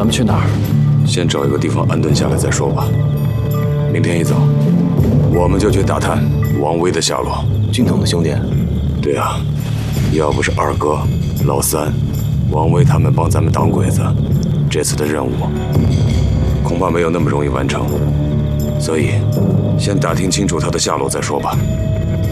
们去哪儿？ 先找一个地方安顿下来再说吧。明天一早，我们就去打探王威的下落。 军统的兄弟？ 对啊，要不是二哥、老三、王威他们帮咱们挡鬼子，这次的任务恐怕没有那么容易完成。所以，先打听清楚他的下落再说吧。